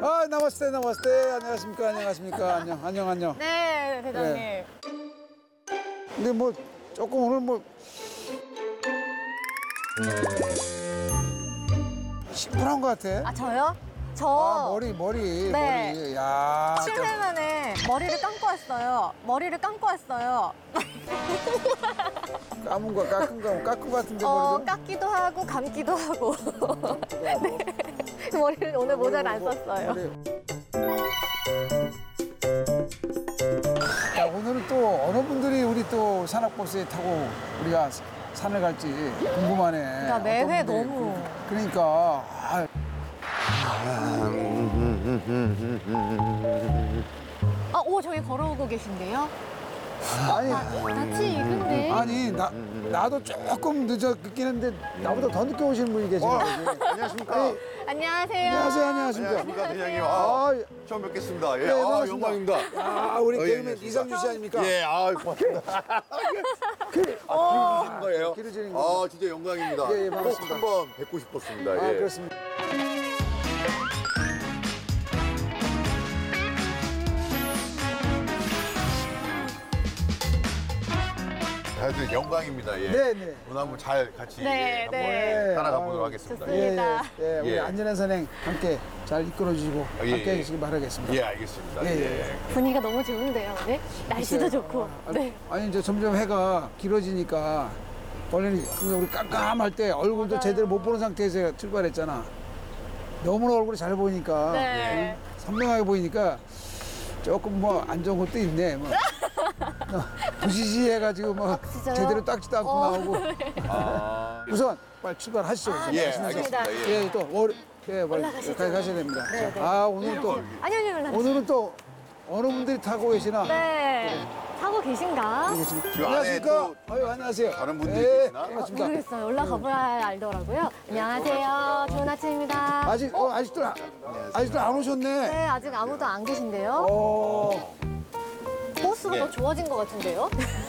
아, 나마스테, 나마스테. 안녕하십니까, 안녕하십니까. 안녕. 네, 대장님. 네. 근데 뭐, 조금 오늘 뭐. 심플한 것 같아. 아, 저요? 저 아, 머리. 네. 야. 7일 만에 머리를 감고 왔어요. 감은 거, 깎은 거 같은데, 머리도? 깎기도 하고 감기도 하고. 네. 머리를 오늘 모자를 안 썼어요. 자, 오늘은 또 어느 분들이 우리 또 산악버스에 타고 우리가 산을 갈지 궁금하네. 그러니까 매회 어떤 분들이. 너무. 그러니까. 오, 저기 걸어오고 계신데요? 아니, 같이 익은데? 아니, 나도 조금 늦긴 했는데 나보다 더 늦게 오시는 분이 계시는 거지. 안녕하십니까. 아니, 안녕하세요. 안녕하십니까. 안녕하십니까, 대장님. 아, 처음 뵙겠습니다. 예, 네, 반갑습니다. 영광입니다. 아, 우리 예, 개그맨 예, 이상준 씨 아닙니까? 예, 고맙습니다. 기르시는 거예요? 기르시는 거. 진짜 영광입니다. 예, 반갑습니다. 꼭 한번 뵙고 싶었습니다. 아, 예. 그렇습니다. 하여튼 영광입니다. 예. 네. 오늘 한번 잘 같이 네, 한번 네. 따라가 아유, 보도록 하겠습니다. 좋습니다. 예, 우리 예. 안전한 선행 함께 잘 이끌어 주시고 예, 함께 예. 해주시기 바라겠습니다. 예, 알겠습니다. 예. 분위기가 너무 좋은데요, 오늘? 날씨도 좋고. 네. 아니 이제 점점 해가 길어지니까 원래는 항상 우리 깜깜할 때 얼굴도 맞아요. 제대로 못 보는 상태에서 출발했잖아. 너무나 얼굴이 잘 보이니까 네. 선명하게 보이니까 조금 뭐 안 좋은 것도 있네. 뭐. 부시시해가지고 뭐 진짜요? 제대로 닦지도 않고 나오고. 아, 우선 빨리 출발하시죠. 우선. 예, 가시면서. 알겠습니다. 예. 예, 또 월, 예, 빨리 올라가시죠. 가셔야 됩니다. 네, 네. 아 오늘 또 아니요, 올라가세요. 오늘은 또 어느 분들이 타고 계시나? 네. 타고 계신가? 알겠습니다. 그 안에 안녕하십니까? 또 아유, 안녕하세요. 다른 분들이 예, 계시나? 반갑습니다. 모르겠어요. 올라가 봐야 알더라고요. 안녕하세요. 좋은 아침입니다. 아직도 안 오셨네. 네, 아직 아무도 안 계신데요? 어, 코스가 예. 더 좋아진 것 같은데요?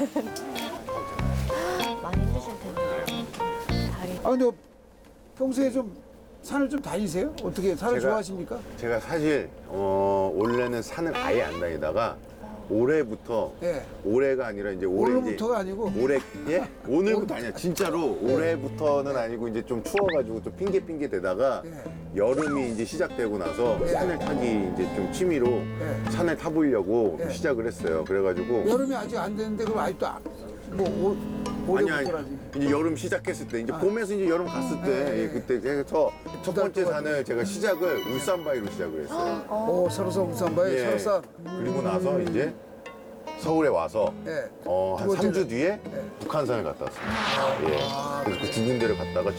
많이 힘드실 텐데. 다리. 아 근데 평소에 좀 산을 좀 다니세요? 어떻게 산을 제가- 좋아하십니까? 제가 사실 원래는 산을 아예 안 다니다가 올해부터 예. 올해가 아니라 이제 올해 오늘부터가 아니고. 올해 예 오늘부터 아니야 진짜로 올해부터는 아니고 이제 좀 추워가지고 좀 핑계 대다가 예. 여름이 이제 시작되고 나서 예. 산을 타기 이제 좀 취미로 예. 산을 타보려고 예. 시작을 했어요. 그래가지고 여름이 아직 안 됐는데 그럼 아직도 뭐 올해부터라지. 이제 여름 시작했을 때 이제 봄에서 이제 여름 갔을 때 예, 그때 해서 첫 번째 산을 제가 시작을 울산바위로 시작을 했어요. 오, 설어산 울산바위 예. 설어산. 그리고 나서 이제 서울에 와서 예. 한 두 번째는? 3주 뒤에 예. 북한산을 갔다 왔습니다. 예. 그래서 그 두 군데를 갔다가